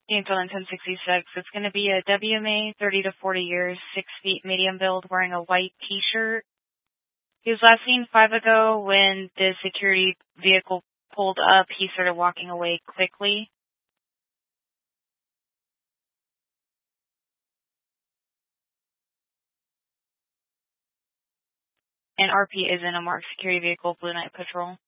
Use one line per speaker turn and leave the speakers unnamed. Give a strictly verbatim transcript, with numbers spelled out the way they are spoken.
Angel in ten sixty-six. It's going to be a W M A, thirty to forty years, six feet, medium build, wearing a white T-shirt. He was last seen five ago when the security vehicle pulled up. He started walking away quickly. And R P is in a marked security vehicle, Blue Knight Patrol.